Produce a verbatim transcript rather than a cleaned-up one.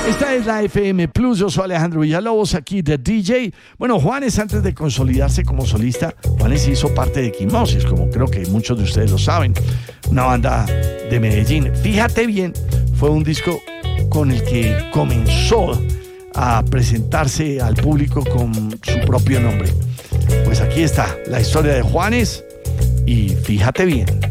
Esta es la F M Plus, yo soy Alejandro Villalobos, aquí de D J. Bueno, Juanes, antes de consolidarse como solista, Juanes hizo parte de Quimosis, como creo que muchos de ustedes lo saben, una banda de Medellín. Fíjate bien, fue un disco con el que comenzó a presentarse al público con su propio nombre. Pues aquí está la historia de Juanes y fíjate bien.